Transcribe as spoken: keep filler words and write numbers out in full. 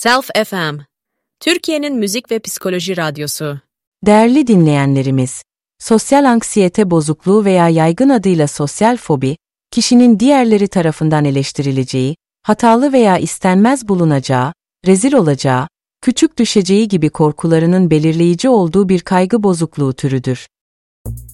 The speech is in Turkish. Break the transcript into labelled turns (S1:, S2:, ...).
S1: Self F M, Türkiye'nin müzik ve psikoloji radyosu.
S2: Değerli dinleyenlerimiz, sosyal anksiyete bozukluğu veya yaygın adıyla sosyal fobi, kişinin diğerleri tarafından eleştirileceği, hatalı veya istenmez bulunacağı, rezil olacağı, küçük düşeceği gibi korkularının belirleyici olduğu bir kaygı bozukluğu türüdür.